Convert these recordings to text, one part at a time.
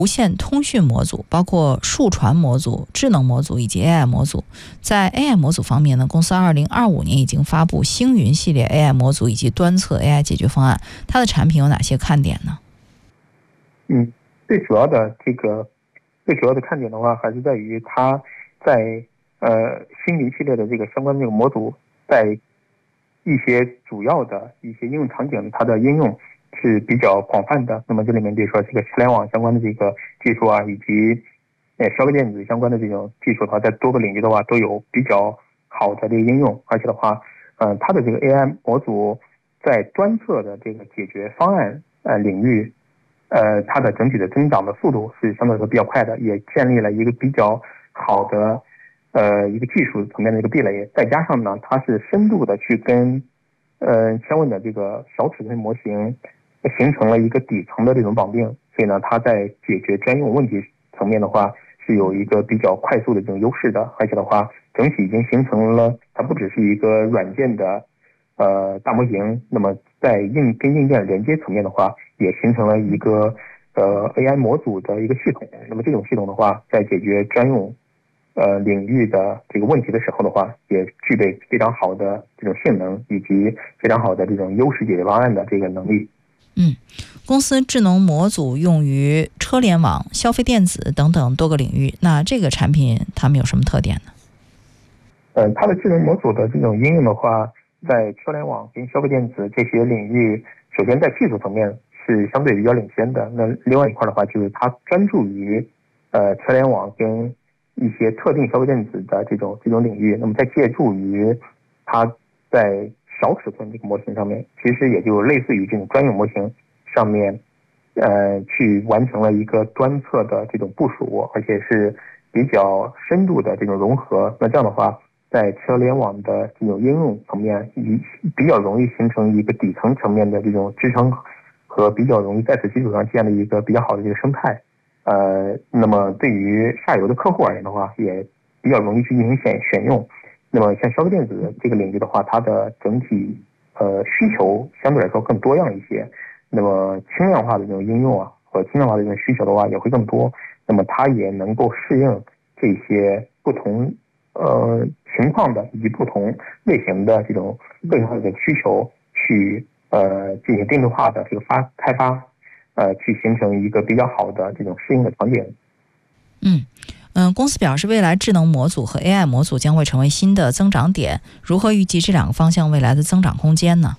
无线通讯模组，包括数传模组、智能模组以及 AI 模组。在 AI 模组方面呢，公司2025年已经发布星云系列 AI 模组以及端侧 AI 解决方案。它的产品有哪些看点呢？ 最主要的看点的话，还是在于它在星云系列的这个相关的这个模组，在一些主要的一些应用场景，它的应用是比较广泛的。那么这里面比如说这个车联网相关的这个技术啊，以及消费电子相关的这种技术的话，在多个领域的话都有比较好的这个应用。而且的话，它的这个 AI 模组在端侧的这个解决方案领域，它的整体的增长的速度是相对来说比较快的，也建立了一个比较好的一个技术层面的一个壁垒。再加上呢，它是深度的去跟相应的这个小尺寸模型形成了一个底层的这种绑定，所以呢，它在解决专用问题层面的话是有一个比较快速的这种优势的。而且的话，整体已经形成了它不只是一个软件的大模型，那么在跟硬件连接层面的话，也形成了一个AI 模组的一个系统。那么这种系统的话，在解决专用领域的这个问题的时候的话，也具备非常好的这种性能以及非常好的这种优势解决方案的这个能力。 公司智能模组用于车联网、消费电子等等多个领域。那这个产品它们有什么特点呢？ 它的智能模组的这种应用的话，在车联网跟消费电子这些领域，首先在技术层面是相对比较领先的。那另外一块的话，就是它专注于车联网跟一些特定消费电子的这种领域。那么在借助于它在小尺寸这个模型上面，其实也就类似于这种专用模型上面，去完成了一个端侧的这种部署，而且是比较深度的这种融合。那这样的话，在车联网的这种应用层面，比较容易形成一个底层层面的这种支撑，和比较容易在此基础上建立一个比较好的这个生态。那么对于下游的客户而言的话，也比较容易去进行选用。那么像消费电子这个领域的话，它的整体需求相对来说更多样一些。那么轻量化的这种应用啊，和轻量化的这种需求的话也会更多。那么它也能够适应这些不同情况的以及不同类型的这种个性化的需求，去进行定制化的这个开发，去形成一个比较好的这种适应的场景。 公司表示，未来智能模组和 AI 模组将会成为新的增长点。如何预计这两个方向未来的增长空间呢？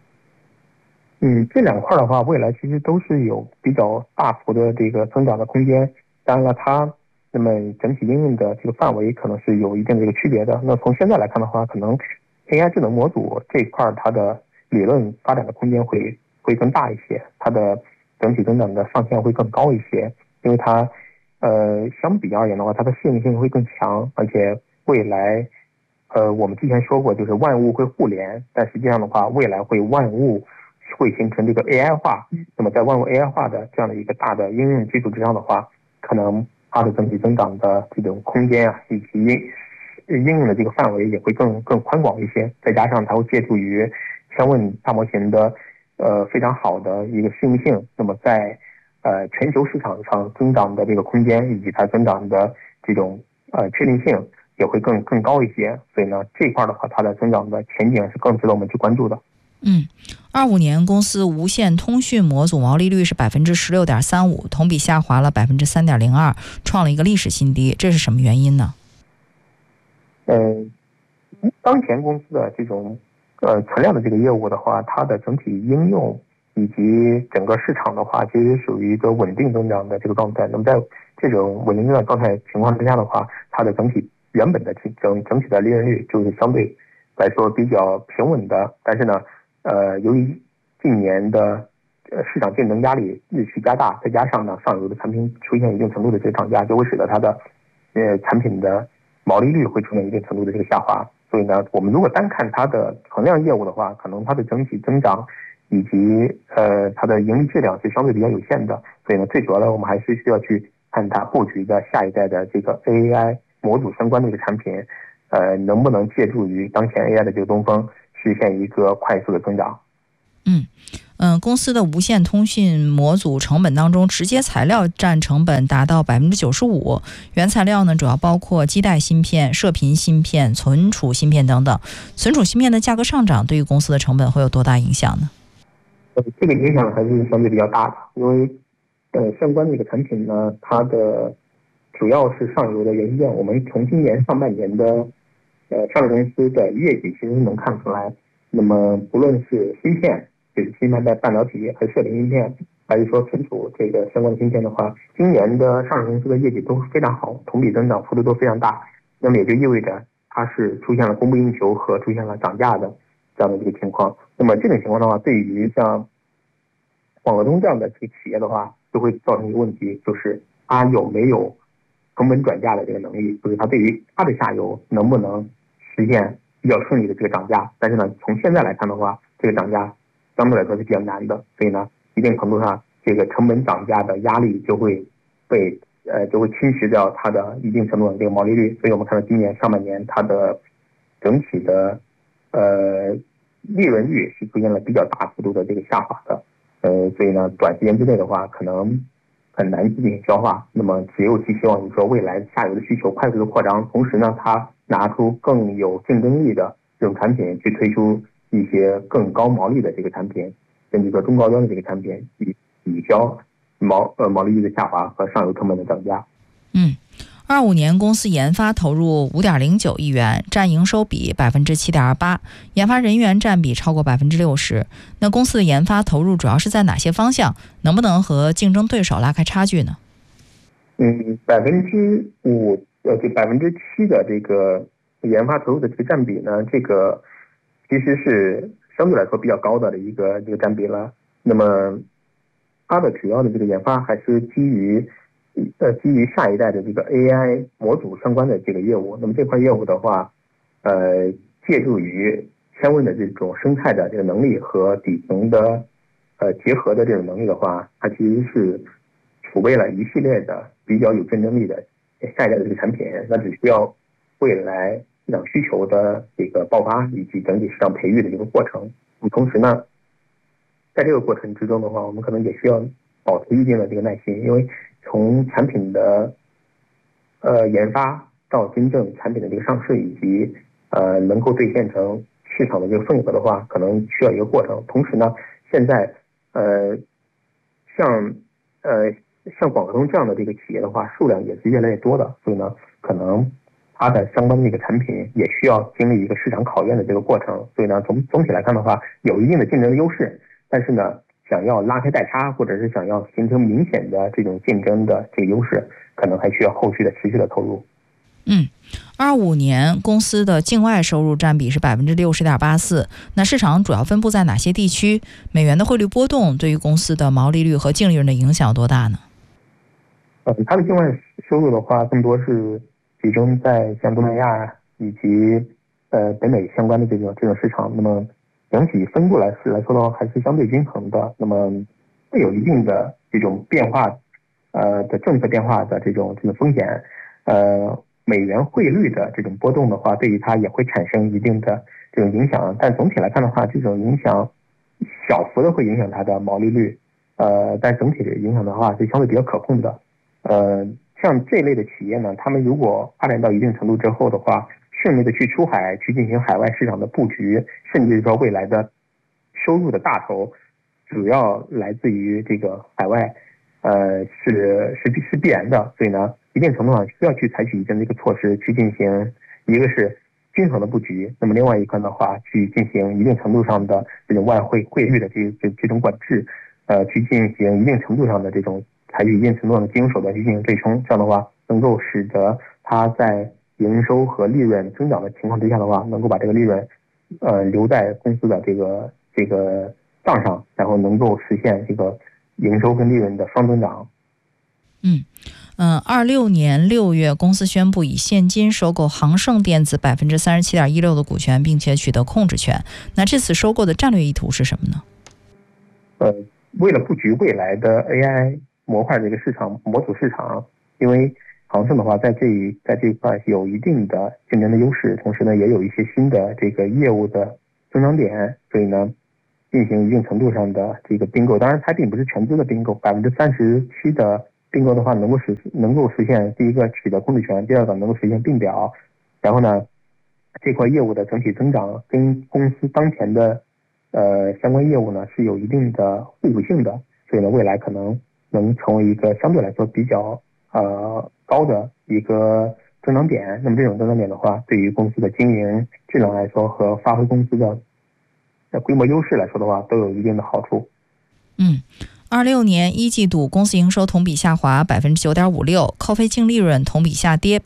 这两块的话，未来其实都是有比较大幅的这个增长的空间。当然了，它那么整体应用的这个范围可能是有一定的这个区别的。那从现在来看的话，可能 AI 智能模组这一块它的理论发展的空间会更大一些，它的整体增长的上限会更高一些，因为它相比而言的话，它的适应性会更强，而且未来我们之前说过，就是万物会互联，但实际上的话，未来万物会形成这个 AI 化。那么在万物 AI 化的这样的一个大的应用基础之上的话，可能它的整体增长的这种空间啊，以及应用的这个范围也会更宽广一些。再加上它会借助于相问大模型的非常好的一个适应性，那么在全球市场上增长的这个空间以及它增长的这种确定性也会更高一些。所以呢，这一块的话，它的增长的前景是更值得我们去关注的。 25年公司无线通讯模组毛利率是 16.35%， 同比下滑了 3.02%， 创了一个历史新低，这是什么原因呢？ 当前公司的这种存量的这个业务的话，它的整体应用以及整个市场的话，其实属于一个稳定增长的这个状态。那么在这种稳定增长状态情况之下的话，它的整体原本的整体的利润率就是相对来说比较平稳的。但是呢，由于近年的市场竞争压力日趋加大，再加上呢上游的产品出现一定程度的这个涨价，就会使得它的产品的毛利率会出现一定程度的这个下滑。所以呢，我们如果单看它的存量业务的话，可能它的整体增长以及它的盈利质量是相对比较有限的。所以呢，最主要的我们还是需要去看它布局的下一代的这个 AI 模组相关的这个产品，能不能借助于当前 AI 的这个东风，实现一个快速的增长。 公司的无线通讯模组成本当中，直接材料占成本达到95%，原材料呢主要包括基带芯片、射频芯片、存储芯片等等。存储芯片的价格上涨对于公司的成本会有多大影响呢？ 这个影响还是相对比较大的，因为相关的一个产品呢，它的主要是上游的元器件。我们从今年上半年的上市公司的业绩其实能看出来，那么不论是芯片，就是芯片在半导体，还是射频芯片，还是说存储这个相关的芯片的话，今年的上市公司的业绩都非常好，同比增长幅度都非常大。那么也就意味着它是出现了供不应求和出现了涨价的这样的一个情况。那么这种情况的话，对于像广核通这样的这个企业的话，就会造成一个问题，就是它有没有成本转嫁的这个能力，就是它对于它的下游能不能实现比较顺利的这个涨价。但是呢，从现在来看的话，这个涨价相对来说是比较难的，所以呢，一定程度上这个成本涨价的压力就会侵蚀掉它的一定程度的这个毛利率。所以我们看到今年上半年它的整体的利润率是出现了比较大幅度的这个下滑的。所以呢，短时间之内的话，可能很难进行消化。那么只有寄希望于说未来下游的需求快速的扩张，同时呢，它拿出更有竞争力的这种产品，去推出一些更高毛利的这个产品，甚至说中高端的这个产品，以抵消毛利率的下滑和上游成本的涨价。 25年公司研发投入5.09亿元，占营收比7.28%，研发人员占比超过60%。那公司的研发投入主要是在哪些方向？能不能和竞争对手拉开差距呢 ？5%就7%的这个研发投入的这个占比呢，这个其实是相对来说比较高的一个占比了。那么它的主要的这个研发还是基于下一代的这个 AI 模组相关的这个业务。那么这块业务的话，借助于千问的这种生态的这个能力和底层的结合的这种能力的话，它其实是储备了一系列的比较有竞争力的下一代的这个产品。那只需要未来市场需求的这个爆发以及整体市场培育的这个过程。同时呢，在这个过程之中的话，我们可能也需要保持一定的这个耐心，因为从产品的研发到真正产品的这个上市，以及能够兑现成市场的这个份额的话，可能需要一个过程。同时呢，现在像广核通这样的这个企业的话，数量也是越来越多的，所以呢，可能它的相关的这个产品也需要经历一个市场考验的这个过程。所以呢，总体来看的话，有一定的竞争优势，但是呢，想要拉开代差，或者是想要形成明显的这种竞争的这个优势，可能还需要后续的持续的投入。 25年公司的境外收入占比是60.84%。那市场主要分布在哪些地区？美元的汇率波动对于公司的毛利率和净利润的影响有多大呢？ 它的境外收入的话，更多是集中在像东南亚以及北美相关的这种市场。那么整体分布来说的话，还是相对均衡的。那么会有一定的这种变化的政策变化的这种风险。美元汇率的这种波动的话，对于它也会产生一定的这种影响。但总体来看的话，这种影响小幅的会影响它的毛利率。但整体的影响的话是相对比较可控的。像这类的企业呢，他们如果发展到一定程度之后的话，顺利的去出海，去进行海外市场的布局，甚至说未来的收入的大头主要来自于这个海外，是必然的。所以呢，一定程度上需要去采取一定的一个措施，去进行一个是均衡的布局，那么另外一个的话，去进行一定程度上的这种外汇率的这种管制，去进行一定程度上的这种采取一定程度上的金融手段去进行对冲。这样的话，能够使得它在营收和利润增长的情况之下的话，能够把这个利润留在公司的这个账上，然后能够实现这个营收跟利润的双增长。 26年6月，公司宣布以现金收购航盛电子37.16%的股权，并且取得控制权。那这次收购的战略意图是什么呢？ 为了布局未来的 AI 模块这个模组市场，因为航盛的话在这一块有一定的竞争的优势，同时呢也有一些新的这个业务的增长点，所以呢进行一定程度上的这个并购，当然它并不是全资的并购，37%的并购的话能够实现第一个取得控制权，第二个能够实现并表，然后呢，这块业务的整体增长跟公司当前的相关业务呢是有一定的互补性的，所以呢未来可能能成为一个相对来说比较高的一个增长点。那么这种增长点的话，对于公司的经营质量来说和发挥公司的规模优势来说的话，都有一定的好处。 26年1季度公司营收同比下滑 9.56%， 扣非净利润同比下跌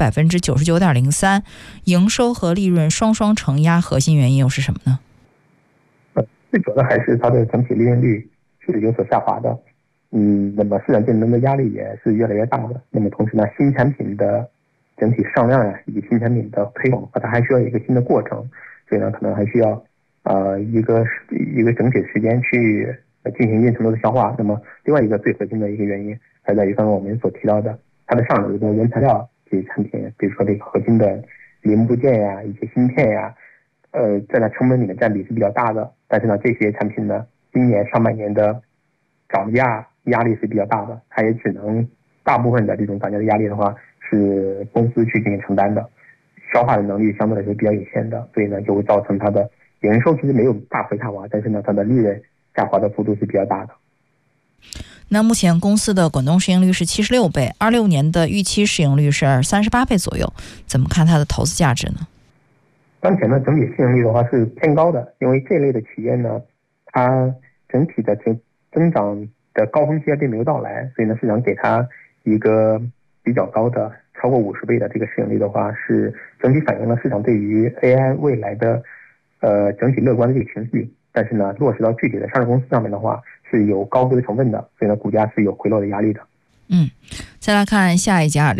99.03%， 营收和利润双双承压，核心原因又是什么呢？ 最主要的还是它的整体利润率是有所下滑的。那么市场竞争的压力也是越来越大的。那么同时呢，新产品的整体上量呀，以及新产品的推广，它还需要一个新的过程，所以呢，可能还需要一个整体的时间去进行一定程度的消化。那么另外一个最核心的一个原因还在于刚刚我们所提到的它的上游的原材料这些产品，比如说这个核心的零部件呀、一些芯片呀，在它成本里面占比是比较大的。但是呢，这些产品呢，今年上半年的涨价压力是比较大的，它也只能大部分的这种涨价的压力的话，是公司去进行承担的，消化的能力相对来说比较有限的，所以呢，就会造成它的营收其实没有大幅下滑，但是呢，它的利润下滑的幅度是比较大的。 那目前公司的滚动市盈率是76倍，26年的预期市盈率是38倍左右，怎么看它的投资价值呢？ 当前的整体市盈率的话是偏高的，因为这类的企业呢，它整体的增长的高峰期还并没有到来，所以呢，市场给它一个比较高的超过50倍的这个市盈率的话，是整体反映了市场对于 AI 未来的整体乐观的这个情绪。但是呢，落实到具体的上市公司上面的话，是有高估的成分的，所以呢，股价是有回落的压力的。 再来看下一家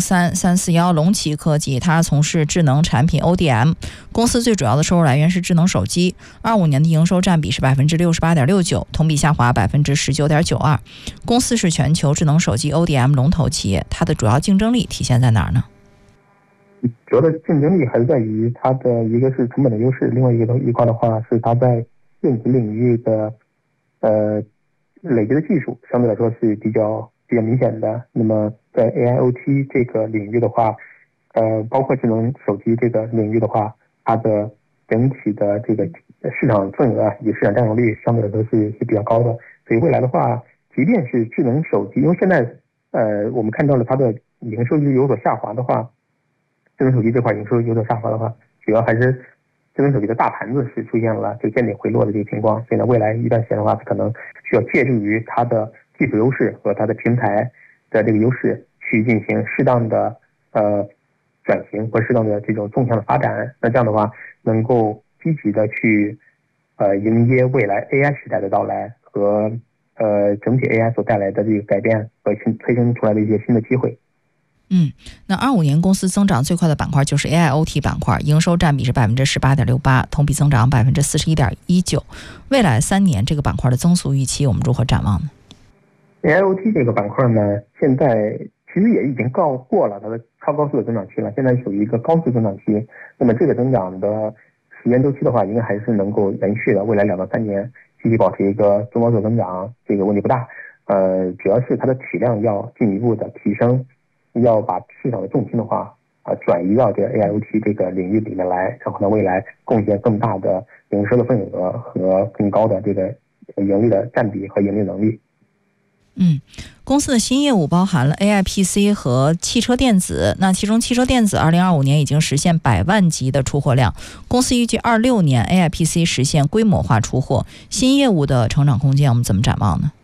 603341龙旗科技，它从事智能产品 ODM， 公司最主要的收入来源是智能手机，25年的营收占比是 68.69%， 同比下滑 19.92%。 公司是全球智能手机 ODM 龙头企业，它的主要竞争力体现在哪儿呢？ 主要的竞争力还是在于它的一个是成本的优势，另外一块的话是它在电子领域的累积的技术相对来说是比较明显的。那么在 AIoT 这个领域的话，包括智能手机这个领域的话，它的整体的这个市场份额以及市场占有率相对来说是比较高的。所以未来的话，即便是智能手机，因为现在我们看到了它的营收有所下滑的话，智能手机这块营收有所下滑的话，主要还是智能手机的大盘子是出现了这个见顶回落的这个情况，所以呢，未来一段时间的话，可能需要借助于它的技术优势和它的平台的这个优势，去进行适当的转型和适当的这种纵向的发展。那这样的话，能够积极的去迎接未来 AI 时代的到来和整体 AI 所带来的这个改变和催生出来的一些新的机会。 那25年公司增长最快的板块就是 AIoT 板块，营收占比是 18.68%， 同比增长 41.19%。 未来3年这个板块的增速预期我们如何展望呢？ AIoT 这个板块呢，现在其实也已经过了它的超高速的增长期了，现在属于一个高速增长期。那么这个增长的时间周期的话，应该还是能够延续的，未来2到3年继续保持一个中高速增长，这个问题不大。主要是它的体量要进一步的提升，要把市场的重心的话转移到这个 AIoT 这个领域里面来，然后呢，未来贡献更大的营收的份额和更高的这个盈利的占比和盈利能力。 公司的新业务包含了 AI PC 和汽车电子，那其中汽车电子2025年已经实现100万级的出货量，公司预计26年 AI PC 实现规模化出货，新业务的成长空间我们怎么展望呢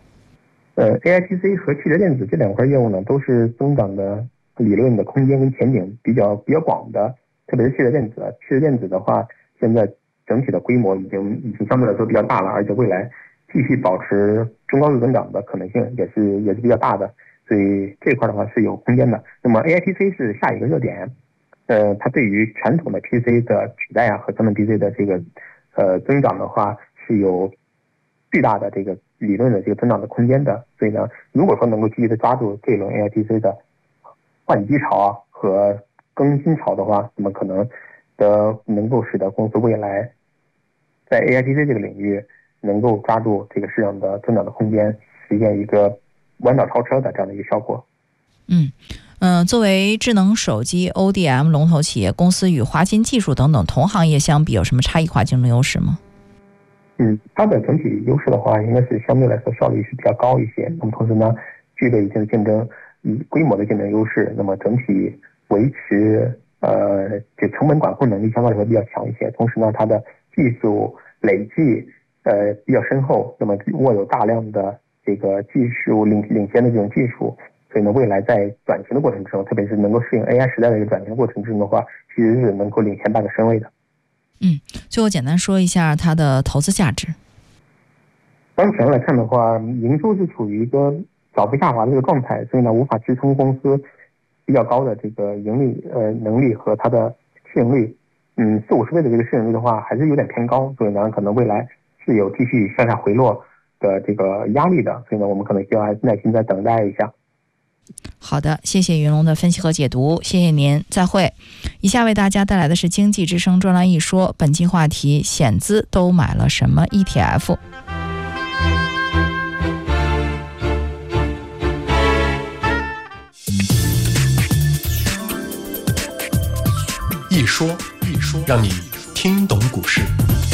？AI PC 和汽车电子这2块业务呢，都是增长的理论的空间跟前景比较广的，特别是汽车电子。汽车电子的话，现在整体的规模已经相对来说比较大了，而且未来继续保持中高速增长的可能性也是比较大的，所以这块的话是有空间的。那么 AIPC 是下一个热点，它对于传统的 PC 的取代和传统 PC 的这个增长的话是有巨大的这个理论的这个增长的空间的。所以呢，如果说能够积极的抓住这轮 AIPC 的换机潮和更新潮的话，那么可能能够使得公司未来在 AIPC 这个领域能够抓住这个市场的增长的空间，实现一个弯道超车的这样的一个效果。 作为智能手机 ODM 龙头企业，公司与华金技术等等同行业相比有什么差异化竞争优势吗？ 它的整体优势的话，应该是相对来说效率是比较高一些。那么同时呢，具备一定的竞争规模的竞争优势。那么整体维持就成本管控能力相对来说比较强一些。同时呢，它的技术累计比较深厚，那么握有大量的这个技术领先的这种技术。所以呢，未来在转型的过程中，特别是能够适应 AI 时代的一个转型过程中的话，其实是能够领先半个身位的。 最后简单说一下它的投资价值。 当前来看的话，营收是处于一个小幅下滑的一个状态，所以呢，无法支撑公司比较高的这个盈利能力和它的市盈率。40-50倍的这个市盈率的话，还是有点偏高，所以呢，可能未来是有继续向下回落的这个压力的。所以呢，我们可能需要还耐心再等待一下。 好的，谢谢云龙的分析和解读，谢谢您，再会。以下为大家带来的是经济之声专栏一说，本期话题：险资都买了什么 ETF？ 一说，让你听懂股市。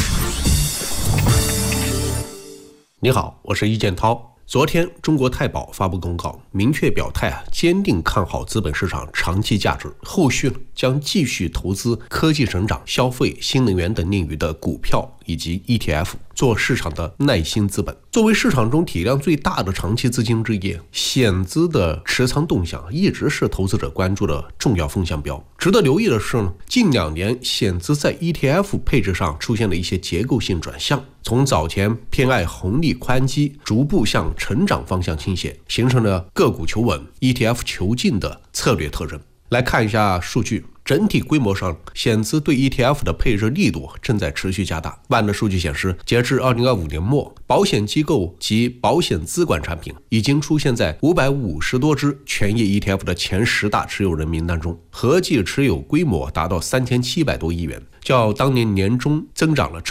你好，我是易建涛。昨天，中国太保发布公告，明确表态坚定看好资本市场长期价值，后续将继续投资科技成长、消费、新能源等领域的股票以及 ETF， 做市场的耐心资本。作为市场中体量最大的长期资金之一，险资的持仓动向一直是投资者关注的重要风向标。值得留意的是近2年险资在 ETF 配置上出现了一些结构性转向，从早前偏爱红利宽基，逐步向成长方向倾斜，形成了个股求稳、ETF 求进的策略特征。来看一下数据，整体规模上，险资对 ETF 的配置力度正在持续加大。万的数据显示，截至2025年末，保险机构及保险资管产品已经出现在550多只权益 ETF 的前10大持有人名单中，合计持有规模达到3700多亿元，较当年年中增长了